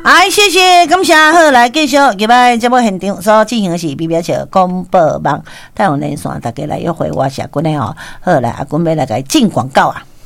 哎，谢谢，感谢。好，来继续，今摆节目现场所进行的是比表桥广播网太阳连线，大家来约会我是阿君的吼。好，来阿君要来个进广告啊。